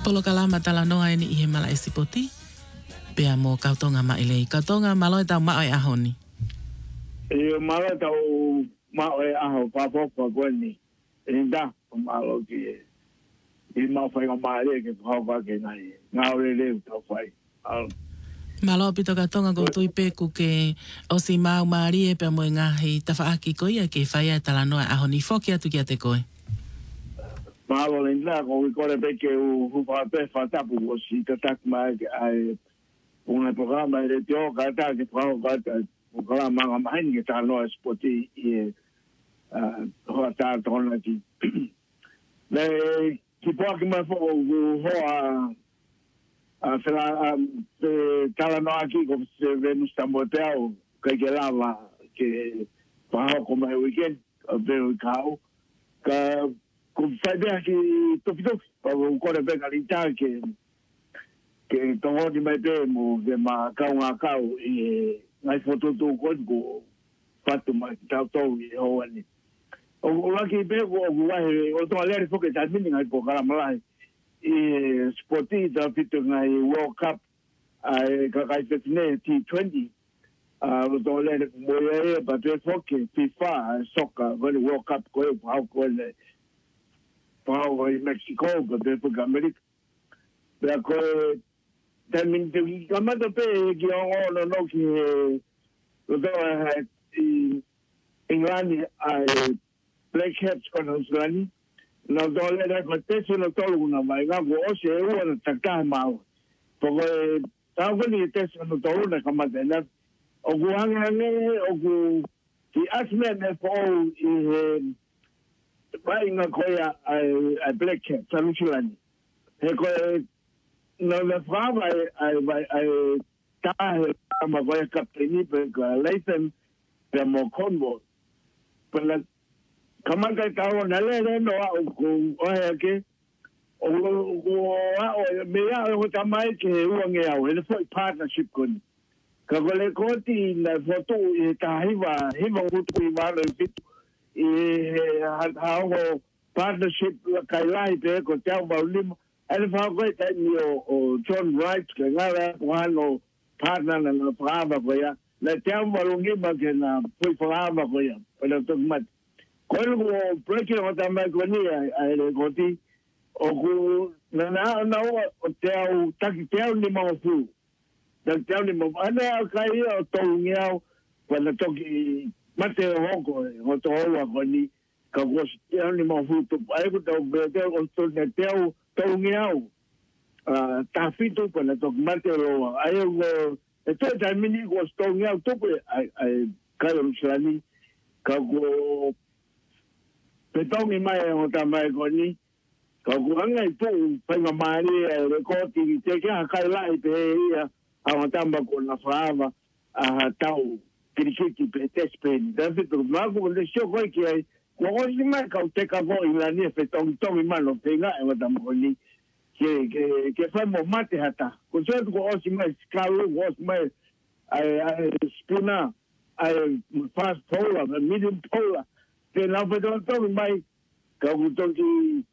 Polo kalama tala noa ni ihe mala e sipoti. Pea mo kautonga ma ilei. Kautonga malo e tau mao e ahoni. E malo tau mao e aho papopa kweni. E nda malo ki e. I mau whai ngā maare ke whauwa ke nai. Ngā ore reu tau whai. Malo pito kautonga ko tui peku ke osi mau maari e pea mo e ngahi tawhaaki koia ke whaia e tala noa e ahoni. Foki atu ki a te koe. Malo le nda ko kore peke u hupa pe whatapu o si tatak mai ke ai una programa de teo kata ke whau kata ukala manga mahin ke tā noa spoti i hoa tā tona ki. Le ki poaki mai fo hoa tala noa ki ko se Venus Tamboteo kai ke lava ke whao ko mai weekend a vero kau ka ko whaibea ki toki pa ukore peka rita ke tongo mai pe mo ke ma kau ngā kau i ngai whototo ko whatu mai tau tau i hoani. O laki pe ko wahe o toa leari whoke tā mini ngai ko karamalai i spoti ta pito ngai World Cup ai kakai whetine T20 o toa leari mo e pa te whoke FIFA soccer vani World Cup ko e pahau ko e pahau i Mexico ka te whoke Amerika. Pea ko Tamin te kamata pe ki ono no ki o toa i England ai Black Caps kono Australia. No toa le ko te se no tolu na mai ga ko o se o na taka mau. Poko tau ko ni te se no tolu na kamata na o guanga ne o gu ki asme ne po i vai nga koia ai Black Caps Australia. He ko no le fava ai tahe ma vai kapteni pe ka Leighton pe mo Cornwall pe la kamanga tao na le no o ke o me ya o tamai ke uange au ele foi partnership kun ka gole koti na foto e tahiva hiva utu i vale fit e ha o partnership kai lai pe ko tau ba limo ele fa ko ta ni o John Wright ke ngara wano partner na prava ko ya le tau ba lungi ba ke na foi prava ko ya ele to mat ko lo preke o ta mai ko ni ele ko ti o ku na o tau taki tau ni mo fu da tau ni mo ana kai o to ngiao pa na to ki mate ho ko o to wa ko ni ka ko tau ni mo fu to ai ko to be o to ne tau tau ngiao ta fito pa na to mate ro ai o e to ta mini ko to ngiao to pe ai ka ro slani ka ko pe to mi mai o ta mai ko ni ka ko anga i pu pa ma mari e ko ti te ka kai lai pe ia a o ta ma ko na fava a tau kiriki pe te spen da fito ma ko le sho ko ki ai ko o si mai ka te ka vo i la ni fe to mi malo te nga e ta mo ni que fa mo mate hata ko so ko o si mai skalu o si mai ai spuna ai fast polar medium polar te la pe to mai ka ku to ki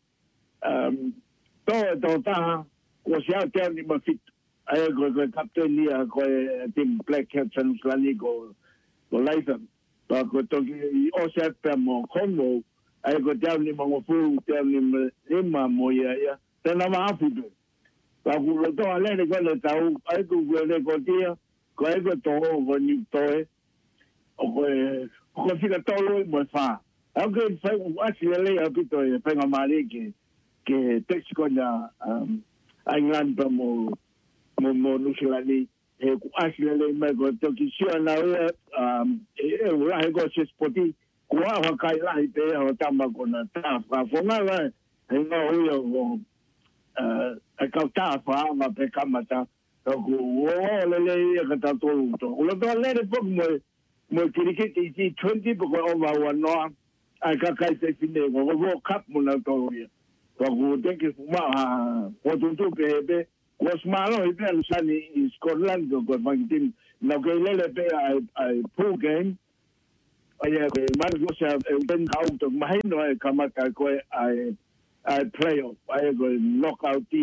to ta ko sia te ni ma fit ai ko captain ni ko team Black Caps and Australia ko Latham pa ko to ki o sia pe mo Congo ai ko te ni mo fu te ni ma mo ya te na ma fu pa ku lo to ale ko le tau ai ku le ko tia ko ai ko to ko ni to o ko fika to lo mo fa aunque fue así le a pito e penga mari que texto na England como nusilani e así le me go to ki sio na e la go se spoti ko ha kai la te o tama ko na ta fa fonga la e no yo a ka ta fa ma pe kamata ko le ka ta to lo to le po mo kiriki ti 20 ko over one no ai ka kai te fine ko World Cup mo na to ya ko te ke ma ko tu pe ko smalo i pe sani in Scotland ko bangitin na ko le pe ai pool game ai mar ko sa ben out of my no kamata ko ai playoff ai go knockout ti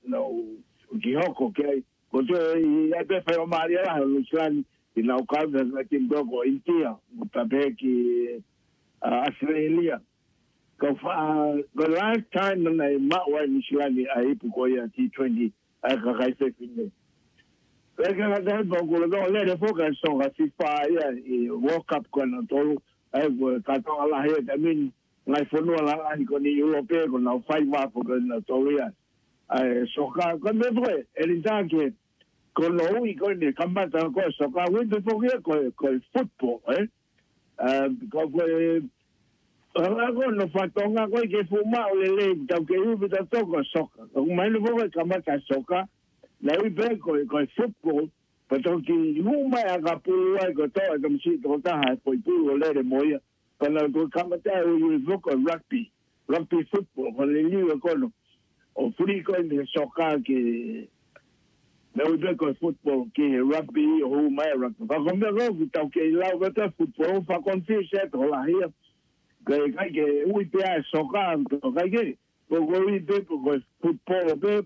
no ki hoko ke ko te ia pe fa maria la Luciani ina o ka na ki go India ta pe ki Australia ko fa the last time na ma wa Luciani ai pu ko ya T20 ai ka kai se fine Eka da bo ko lo le fo ka so ka FIFA ya World Cup ko na to ai ko ka to ala he I mean ngai fo no ala ai ko ni Europe ko na 5 wa ko na to ya ai so ka ko me dre el intanke ko no i ko ni kambata ko so ka wi de fo ko football ko ala ko no fa tonga ko ke fuma o le ta ke u ta to ko so ka mai no ko kambata so ka la i be ko football pero que numa aga pulua ko to ka msi to ta ha ko pu le de moya para ko kamata u ko rugby football ko le li ko no o free ko de soccer que me u be ko football que rugby o mai rugby pa ko me ko ta que la ko ta football fa con fi se to la hia que u pe soccer to que ko u be ko football be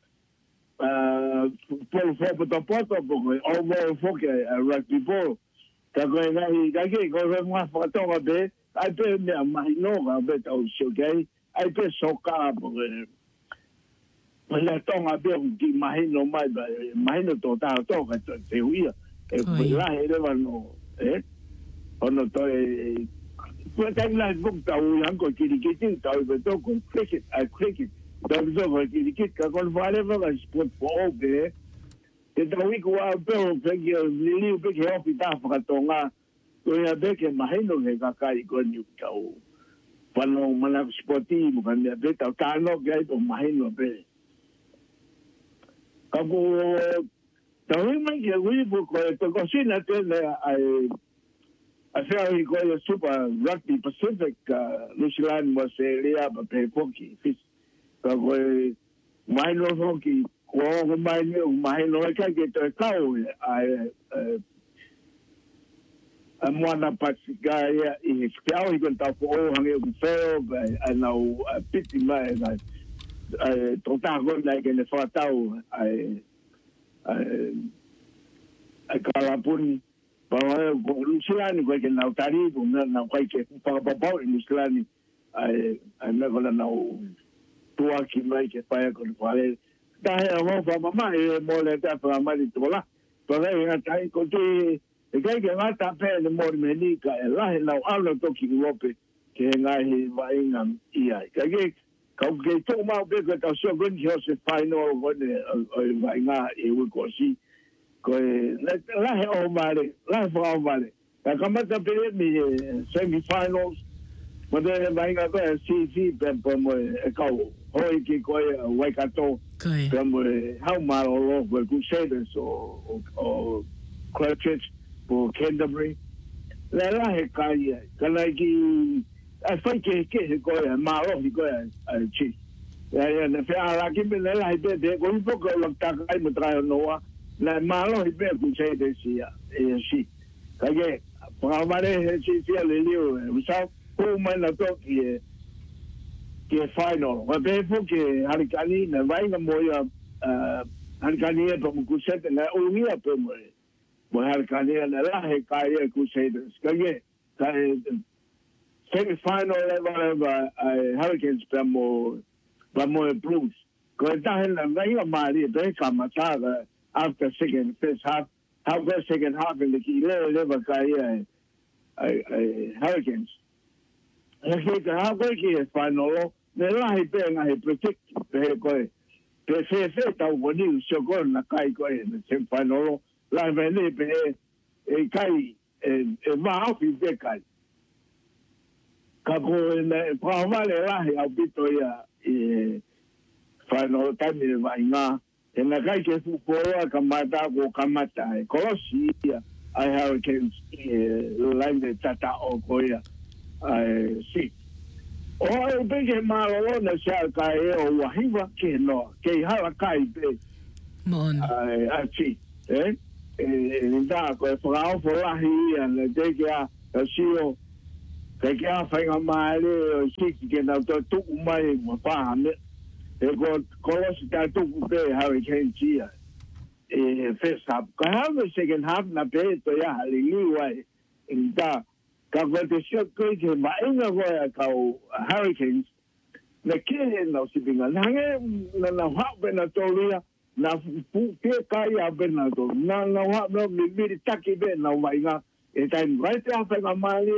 por foto porque o foque rugby ball ka ko na I ka ke ko ma foto ga be ai pe me mai no ga be ta o so ke ai pe soka porque la tonga be ki mai no mai no to ta to ka te huia e la ele va no ono to pues ta la book ta u yan ko ki ki ta be to ko cricket That's over. You get on whatever I sport for all day. It's a week while Bill figure really big healthy Africa Tonga. We are back in my hand on the Gakai gun you go. Pano Manap Sporty, and a bit of Tano guide on my hand of it. Kago, the women get we book to go see that I feel we call a super rugby Pacific. Lucian was a area but pay pokey fish. Mai no hoki ko mai no ka ke to kau a moana pasika ia I fiao I kon ta po hange ku feo na piti mai na to ta go na ke ne fa tau kalapuni pa ko Luciani ko ke na tari ko na kai ke pa pa Luciani na ko na tua ki mai ke pai ko fale ta he mo fa mama e mo le ta fa mai to la to le nga tai ko te e kai ke nga ta pe le mo me ni ka e la he na ala to ki lope ke nga he vai nga ia ka ke to ma be ko ta so gun jo se final ko ne vai nga e wo ko si ko la he o male la fa o male ta ka ma ta pe mi semi finals mo de vai nga ko si pe mo e ka hoi ki koe Waikato como how malo ko Crusaders o Christchurch po Canterbury la he kai kana ki a fai ke koe malo ki koe chi ya na fa la ki me la he de ko un poco lo ta kai mo trae no la malo he be Crusaders ya si kage pa mare si le lio usa ko mai na to ki ke final wa be fo ke harikani na vai na moya harikani e po ku set na o mia po mo harikani na la he kai e ku Crusaders kage semi final level Hurricanes pamo Blues ko ta he na vai ma ri be kamata after first half the second half in the ki level kai Hurricanes ke ha ko ki final ne la he pe nga he protect pe ko pe ta wo ni so ko na kai ko e se final la vene pe e kai ma ofi de kai ka ko ne pa vale la he au bito ya final ta mi va nga na kai ke fu ko ka mata ko kamata ko si I Hurricanes line de tata o ko ya si o be malo na sa kai o wahiwa ke no ke hala kai be mon si da ko frau for la hi and de ya si o ke ya fa nga male o si ke na to tu mai mo pa me e ko kolosi ta tuku pe hurricane tia e first half ka have second half na pe to ya halili wai inta ka ko te shot ko ke ma inga ko ka hurricanes na kile no sibinga na na ha bena tolia na fu ke kai a bena to na ha no mi taki be na wainga e tai right after ma mali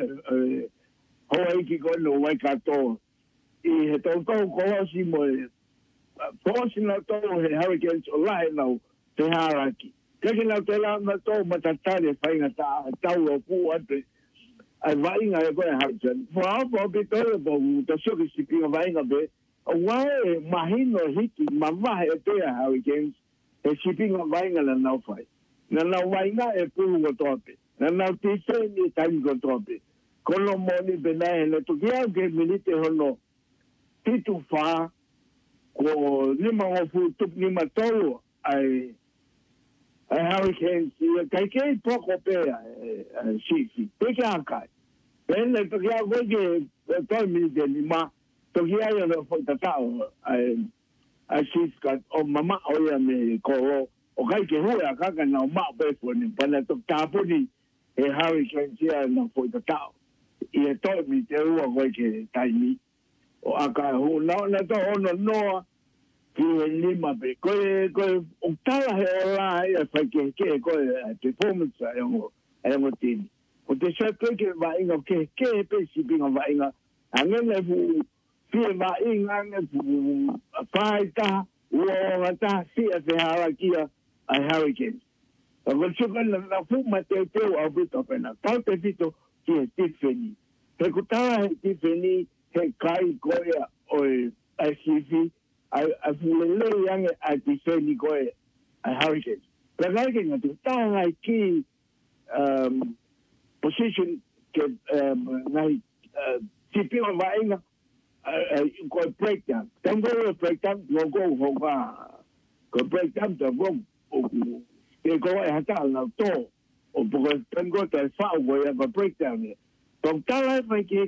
ho ai ki ko no wai ka to i he to ko si mo Fortunately, he hurricanes online now. Te haraki. Kaki na te la na tō matatare whainga tau o pū ate. Ai wainga e koe hurricane. Whao po pitore po ta suki sipinga wainga be. A wae mahino hiki ma wahe e pēa hurricanes. E sipinga wainga na nau whai. Na nau wainga e pū ko tōpe. Na nau tise ni taimi ko tōpe. Kono moni benae na tuki au ke minite hono titu whaa ko lima ngofu tup lima tolu ai hurricane si kai kai poko pe si pe ka kai pele to ya go ke to mi de lima to ya yo no fo ta ai si ka o mama o ya me ko o kai ke hu ya ka ka na ma pe fo ni pa na to ta pu ni hurricane si na fo ta i to mi te u go ke tai mi o aka hu na to ono no ki lima be ko uktala he ola ya fake ke ko performance ai mo tin o te sa ke va inga ke pe si binga va inga angene fu fi va inga ne fu faita o ta si e fe hala kia ai hurricane o ko na fu mate te o abito pena ta te fito ki Tiffany te kutala Tiffany he kai ko ya o ai si I feel young at the same go a hurricane. The hurricane at the time I key position like tipping on my go breakdown. Then go breakdown, go home. Go breakdown the room. They go at all door. Or because then go to a far way of a breakdown. From that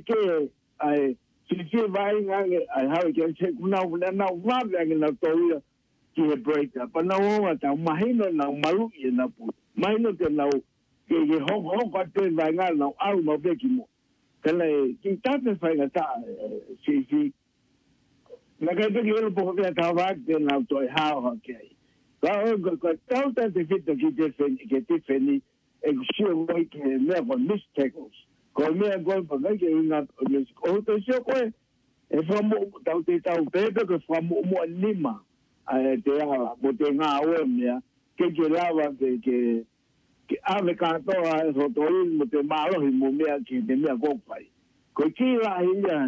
I si vai ai hurricane se na va na toria ki break up na o ta mahino na malu i na pu mahino te na ke ho ka te vai na au no be ki mo tele ki ta te fai ta si na ka te ki po ka ta va te na to ha ho ke ka ta te fit ki te feni e sure we can never mistakes ko me go pa ke una o to se ko e famo tau te tau pepe ko famo mo lima te ala mo te nga o me ke lava ke ave ka to a so to mo te malo hi mo me ki te me ko pai ko ki la ina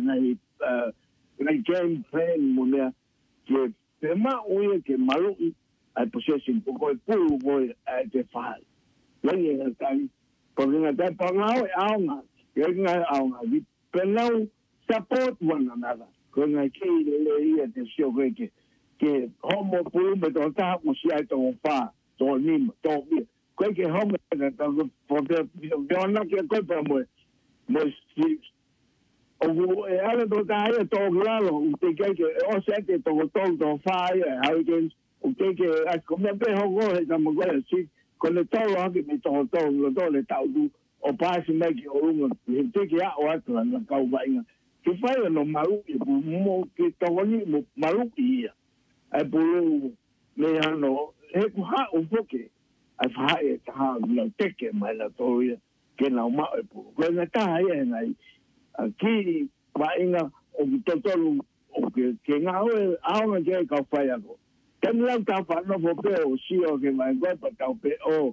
na game plan mo me ke te ma o ke malo a possession ko pu ko te fa la ni tai ko nga te pa nga o nga vi penau support one another ko nga ke le ia te sio ke homo pu me to ta mo si ai to fa to ni to ko ke homo na to for the na ke ko pa mo si o e ala do ta ia to glalo te ke o se te to fa how can o ke a ko me pe ho go ta mo go si ko le to lo ke me to le ta du o pasi mai ki o runga te ke a o atu na kau vainga ke whai no maru i mo ke tawani mo maru i ai pulu me ano he ku ha o foke ai wha e taha na teke mai na toia ke na ma e pu ko na taha e ngai ki vainga o ki totolu o ke ngā oe aonga ke kau whai ako tani lau ta whanau po pe o si o ke mai koe pa tau pe o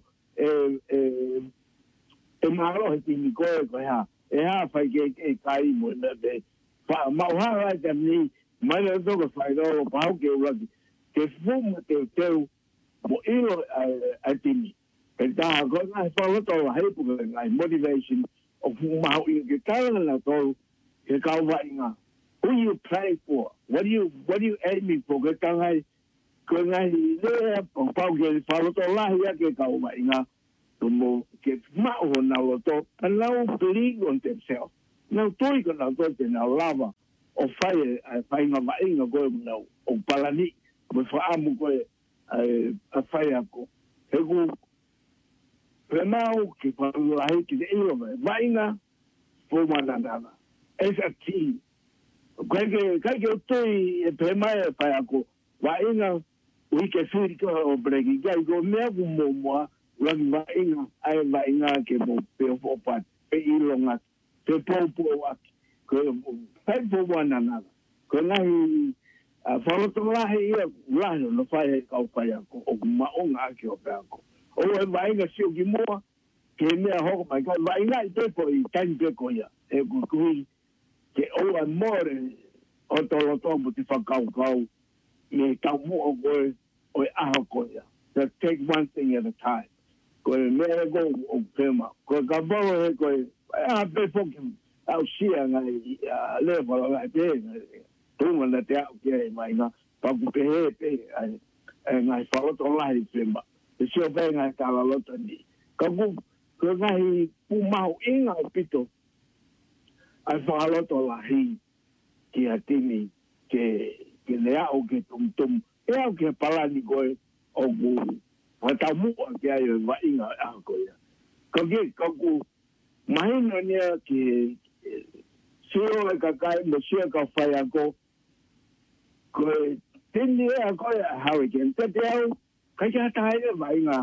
e maro he tini koe koe ha e ha whai ke kai mo na te mauhara te ni mai na toko whai roro pau ke uraki ke fumu te teu mo ilo a tini e taha koe ngai whaloto wa heipu ke ngai motivation o fumu mahu i ke tarana na tolu ke kau wainga who you pray for what do you aiming for ke tangai ko ngai le pau ke whaloto lahi a ke kau wainga como que mao na loto now believe on themselves now toi ko na to te na lava o fai nga mainga koe muna o palani mo whaamu koe a fai ako he ku Remau ki whaulahi ki te ilonga mainga po mananana esa ti kaike o tui e pemai e fai ako mainga ui ke whiri koe o breki kai ko mea ku momoa rangi mainga ke mo peo fopat e ilonga te popo aki fai po mananana ko ngahi whalotolahi ia ulahi no fai e kau fai ako o maonga aki o pe ako o e mainga sio ki moa ke mea hoko mai kai mainga I pepo I taimi peko ia e kui ke o e more o tolo tomo te whakau me tau mua koe o e aho koe ia so take one thing at a time koe mea go o pema koe ka boro he koe pepo ki au sia ngai lewa ngai pe tunga na te au kia e mainga paku pe he pe ngai whalotolahi pema e sio pe ngai kalalota ni ka ku ngai pumau inga o pito ai whalotolahi ki a tini ke lea o ke tum e au ke palani koe o ku wata mua ke ai o wa inga a koe ka ku mahino nia ki sio e kakai mo sia ka whai ako koe tini e a koe a hurricane te au kai ka tae e wa inga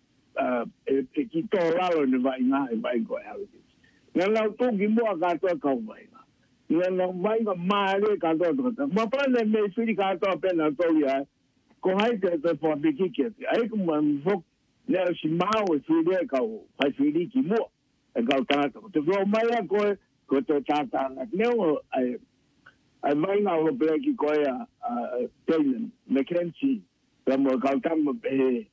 e ki tō lalo ne wa inga e wa inga e hurricane ngā lau tōki mua katoa kau wa inga ngā lau wa inga maare katoa tōta ma pane me whiri katoa pena tōri ai ko hai te whapiki kia ai kuma mwok nea si mau e whiri e kau hai whiri ki mua e kau tātou te whao mai a koe ko te tātanga neo ai mai ngā hopea ki koe a Taylor Mackenzie ka mo kau tama pe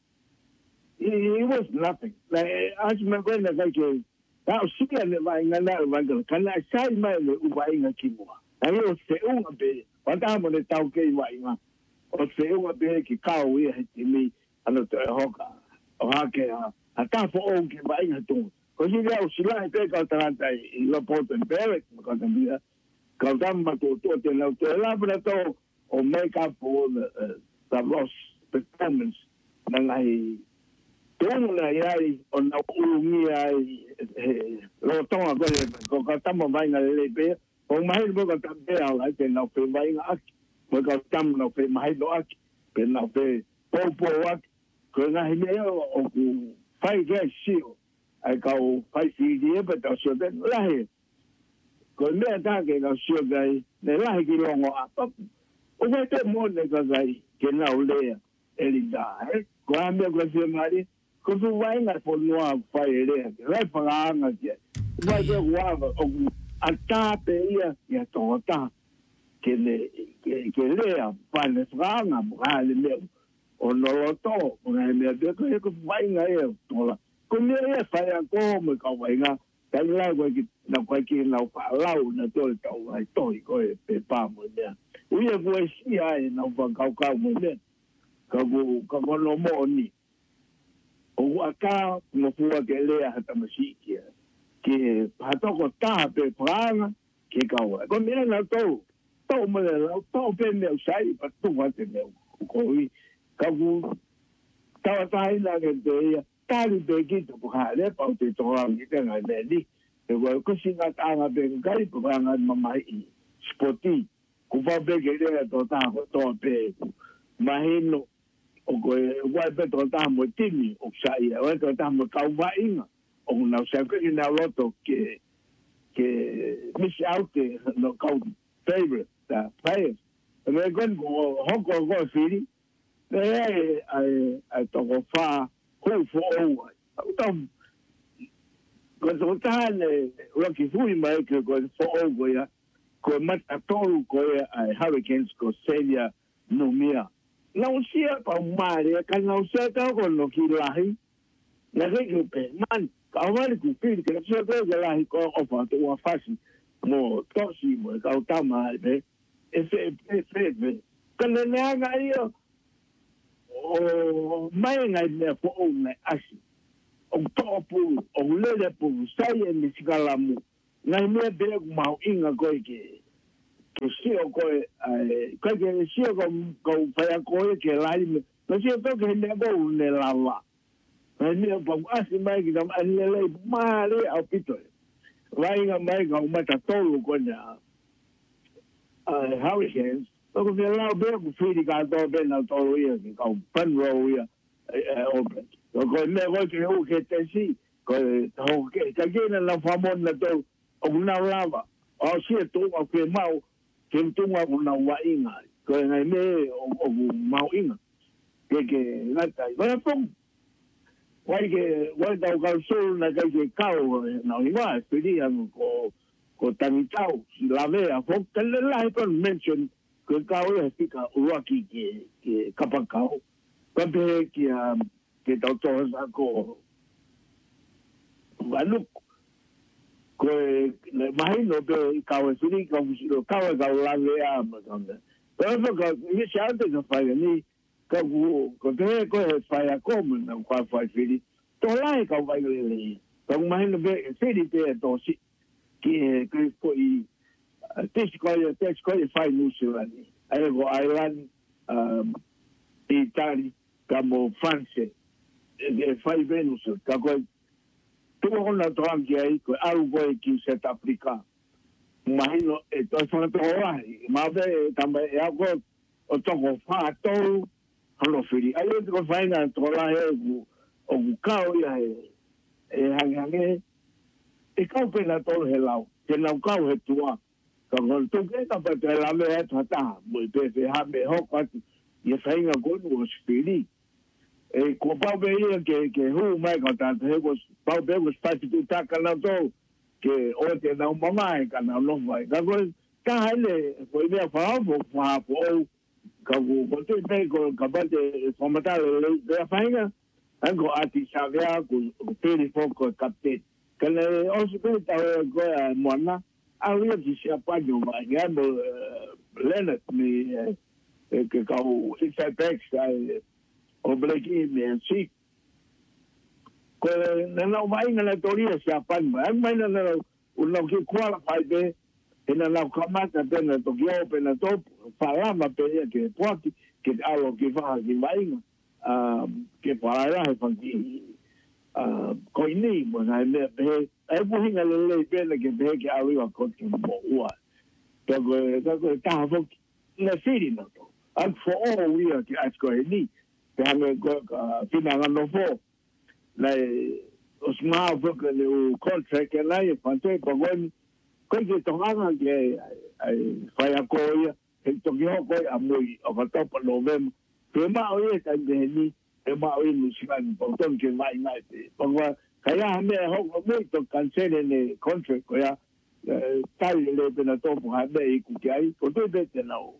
it was nothing as me kwena kai ke au sia le vai ngana vanga kana sai mai le vai nga ki mua ai o se unga pe wanta mo le tau ke vai nga o se unga pe ki kau ia he timi ano te hoka o hake a ta fo o ki vai nga tu ko si le au sila pe ka tanta I lo poto en pere ko ta mira ka tama to te la te la to o make up for the lost performance na ngai tōna iai o na uungi ai lo tonga ko ka tamo vai nga le pe o mai mo ka tampe ala te na pe vai nga aki mo ka tam na pe mai do aki pe na pe popo aki ko nga hime o ku fai ke sio ai ka o fai si die pe ta so te la he ko me ta ke ka sio gai ne la he ki longo a o ve te mo ne ka gai ke na o le elinda ko a me ko se mari ko tu vai nga po noa fai ele vai paga nga ke vai ke guava o ata pe ia tota ke le pa le franga ba le me o no lo to o me de ko vai nga e tola ko me e fai ko me ka vai nga ka la ko ki na ko ki na pa lau na to ai to ko e pe pa mo ne u ye ko si ai na va ka mo ne ka no mo ni o aka no fua ke lea hata masikia ke hatoko taha pe pranga ke kaua ko mea na tau mo le lau tau pe mea usai pa tunga te mea koi kaku tawa tahi na ke te ia tari pe kito puha le pau te tohang ki te ngai meni e wai kusinga tanga pe kai pranga mamai I spoti ku pa pe ke lea to taha ko toa pe mahino o koe wai pe tō taha mo tini o sai wai tō taha mo kau wainga o nau sa kweki nau loto ke miss out no kau favorite players e me kwen ko hoko ko whiri e ai toko wha kou fo oua ko tō taha le roki fui mai ke ko fo oua ia ko mata toru ko ai Hurricanes ko Celia Numia Nau sia pa mare ka nau sia ta ko no ki lahi na ke pe man ka wale ku pili ke sia ko lahi ko o fa to wa fasi mo tosi mo ka ta ma be ese ka ne nga io o mai nga ne fo o ne asi o topu o lele pu sai ni sikalamu na me be ma inga ko ke to see a boy, I can see a go fire coil, line, but you're talking never lava. And you're asking my them and lay Mali or Peter. Lying a mic on Matatolo, hurricanes. Look, if you allow them feeding our door, Ben, out all years, Penrow, open. Because never to get to see. Because again, and love Hamon, the una lava. Or see a two of your mouth, came to una wainga. Because I may of Mauinga. That time. But I'm from why thou got soul like a cow. Now he was pretty and go Tanitao, Lavea, folk, and the light on mention. Que kau ia pika uaki ke kapakau. Kape ke tautoa sako. Manuk. Koe mahino pe kau e suri kau fusiro. Kau e kau lave a matanda. Pero ka mi siate ka whaia ni. Ko te koe whaia komu na kua whai whiri. Tō lai kau wai lele. Kau mahino pe whiri pe e tōsi. Ki e koe this guy fai New Zealand. I go Ireland, Italy, como France, fai Venus. Kako tu ona toan ki ai ko algo ki South Africa. Imagino to fa to ai, ma ve tambe e algo o to fa to halo firi. Ai ko fai na to la o kau ia hangange e kau pena to helau. Ke na kau he tua. Kalau tu kita pada lama tata, boleh hamil hok ia saya ngakun was fili. Ko pau be ke hu mai kata he was pau be was pasti tu tak kalau tu ke o te na mama kana no vai. Kalau ka hele ko ia fa o ko tu be ko kabate formatar le fainga ango ati savia ko peli foco kapte. Kana o se pe ta ko mona Alia di Champagne, ma gamba Leonard mi che cavo il Apex o Blackie mi sì. Non mai nella teoria Champagne, ma non un che qualify be e non la chiamata per la Tokyo per la top parlava per che porti che allo che fa di mai che parla e fanti koini mo na me be e buhi na le pele ke be ke ali wa ko ke mo wa ko ta ho na siri no to and for all we are ke asko ni te ame ko fina no fo la os ma vo ke le contract ke la e pante ko gon ko ke to nga ke fa ya ko ya ke to yo ko amoi o ka to no vem pe ma o ye ka de ni e ma o ni siman po ton ke mai mai po kaya me ho muito cancele ne contract ko ya tal le pena to po ha be ku kai ko to be te no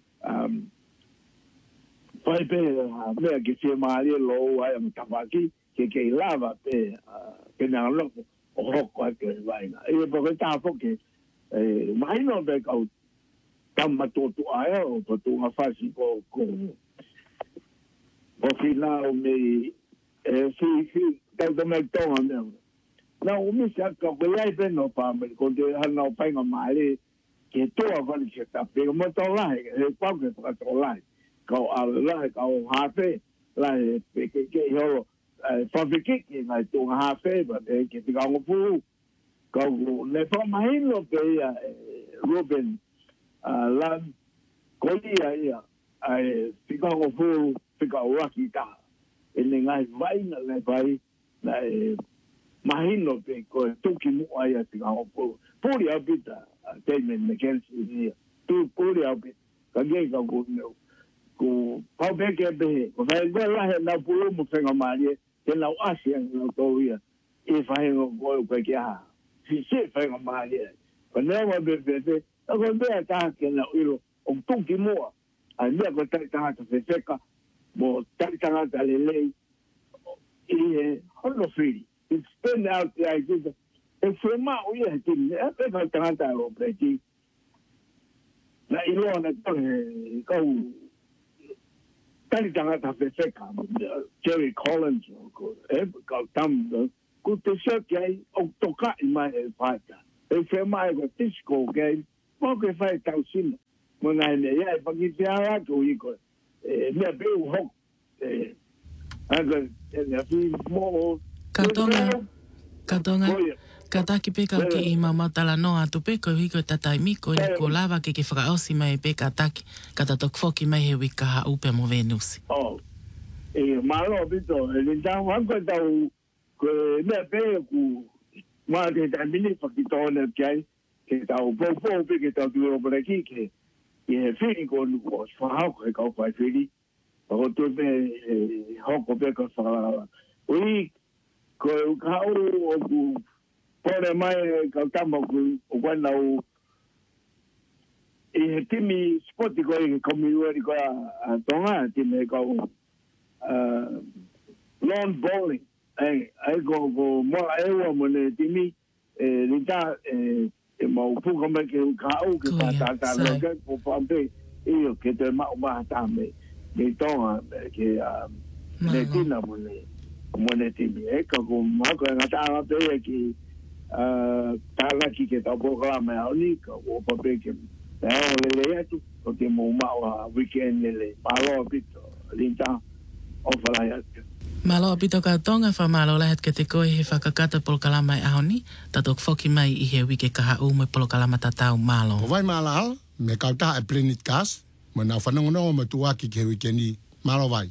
pai pe me ke se ma le lo ai am tabaki ke lava pe na lo o ko ke vai na e po ta fo ke mai no be ka tam to ai o to nga fasi ko o final me si tanto me toma mesmo não o me sabe que eu ia ver no pamel quando eu não pai mamãe que tu agora que está pego mas tô lá é qual que tá lá kau ala kau hape lá que eu fabriquei que vai tu hape mas que fica um pouco kau ne forma hino pe Ruben lá colia ia fica um pouco fica o aqui tá ele ngai vai na vai na mahino pe ko tuki mu ai ati ga po puri abita temen me kel si tu puri abita ka ge ka ko pau be ke be ko vai go la na pulu mu fenga mari ke na asia no to ia e vai go ko ke ha si fenga mari ko ne wa be ko be ta ke na ilo o tuki mu ai me ko ta feka mo tanga le e hono fili it's been out there e foi ma o ia que é para tanga o preti na ilo na to tanga ta feka Jerry Collins ko e ka tam ko te se que o toka i mai e fata e foi ma ko disco game que fai tau sino. Mona ne ia pagi tia ko iko. Ne be ho. Aga ne fi mo Katonga. Kataki peka ke I mama tala noa tu peko hiko tatai miko I ko lava ke whakaosi mai peka taki kata tok foki mai he wika ha upe mo Venusi. Oh. Malo bito, linda wanko tau ko ne be ku ma te tamini pakitone kai ke tau popo pe ke tau duro por aquí que e fini con os fa ko ka ko fini. O tu be hoko pe ko fa. Ui ko ka o ku pore mai ka tamo ku owana o e timi spoti ko ko mi wori ko a tonga timi ko lawn bowling ai go mo ai wa mo ne timi lita mo pu ko me ke ka o ke ta lo ke po pampe io che te ma ta me tonga che ne tina mo ne timi e ko ma ko ngata pe ke tala ki ke ta programa ali ko po pe ke le atu o te mo ma weekend le palo pito linta o fala ya malo pito ka tonga fa malo la het ke te koe he whakakata polo kalama I ahoni tatok foki mai I he wike kaha u me polo kalama tatau malo o vai malal me kauta e plenit kas mo na whanongono me tuaki ke wikeni malo vai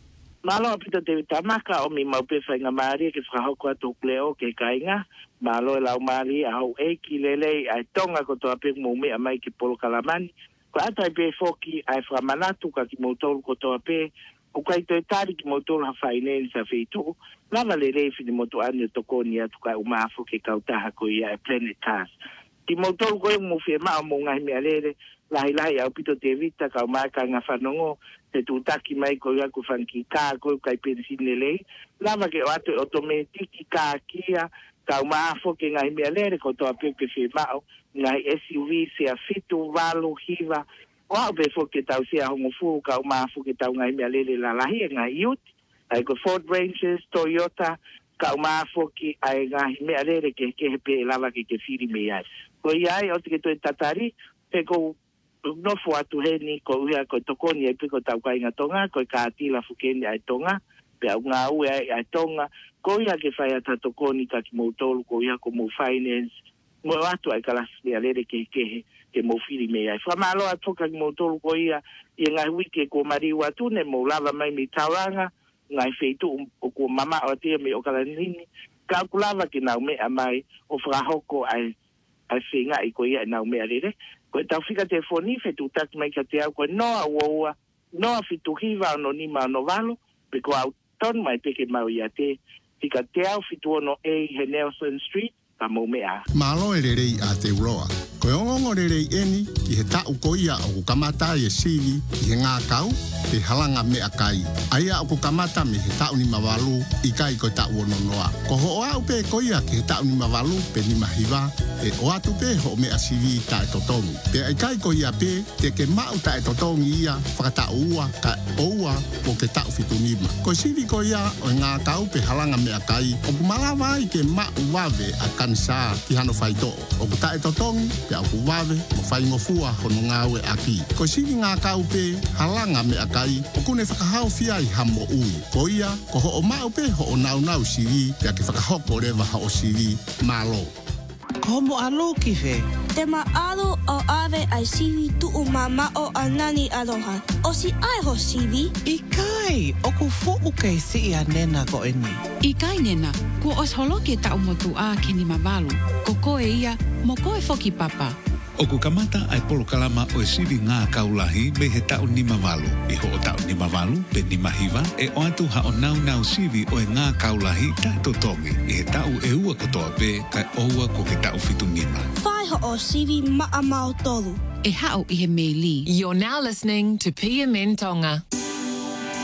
malo pito te tamaka o mi mau pe whainga maari ke whahoko atu kleo ke kainga malo lau maari au ki lele ai tonga ko toa pe mo me mai ke polo kalamani ko atai pe foki ai whamanatu ka ki motoru ko toa pe o kai to tari ki motoru ha finance a feito lava lele fi de moto ane tokoni atu ka umafo ke kautaha ko ia planet cars ki motoru ko mo firma mo ngai me alere lai au pito te vita ka umaka nga whanongo te tutaki mai ko ia ku fanki ka ko kai pensinele lava ke o atu automatiki ka kia ka umafo ke ngai me alere ko toa pe ke firma ngai SUV se a fitu valo hiva o be fo ke tau se a hongo fu ka umafo ke tau ngai me alere la lahi ngai youth ai ko Ford Rangers Toyota ka umafo ki ai ngai me alere ke pe lava ke firi me ai ko ia o te to tatari pe ko no fo atu heni ko ia ko tokoni e pe ko tau kai ngatonga ko ka atila fukeni ai tonga pe nga u ai tonga ko ia ke fai ata tokoni ka ki motolu ko ia ko mo finance mo atu ai kala se alere ke mo fili me ai fa malo atu ka ki motolu ko ia i nga wiki ko mari watu ne mo lava mai mi tauranga ngai feitu ko mama o te me o kala nini ka kulava ki na me amai o frahoko ai finga I ko ia na me alere ko tau fika telefoni fetu tak mai ka te au ko no awa no fitu hiva no ni ma no valo because au ton mai peke mau ia te fika te au fitu no he Nelson Street ka mo mea malo elere a te uroa ko ongo rere eni ki he tau ko ia o kamata e sivi ki nga kau te halanga me akai aia o kamata me he tau ni mawalu I kai ko tau no noa ko ho au pe ko ia ki he tau ni mawalu pe ni mahiva e o atu pe ho me asivi ta totongi pe ai kai ko ia pe te ke mau ta totongi ia whakata ua ka oua o ke tau fitunima ko sivi ko ia o nga kau pe halanga me akai o kumalawa I ke mau wave a kansa ki hano faito o ta totongi pe au wave mo fai ngofua hono ngawe aki ko sivi nga kau pe halanga me akai o kune whakahau fia I hamo ui ko ia ko ho o mau pe ho o nau sivi pe ke whakahoko rewa ha o sivi malo Como alo ki fe? Te maalo o ave ai sivi tu o mama o anani aloha. O si ai ho sivi? I kai, o ku fo'u kei si ia nena ko eni. I kai nena, ku os holoke ta umotu a ki ni mawalu. Ko koe ia, mo koe foki papa. O ku kamata ai polo kalama o sivi ngā kaulahi me he tau ni mawalu. I ho o tau ni mawalu pe ni mahiwa e o atu ha o nau sivi o e ngā kaulahi ta totongi. I he tau e ua kotoa pe kai oua ko ke tau fitu nima. Whai ho o sivi maa mau tolu. E hao I he mei li. You're now listening to PMN Tonga.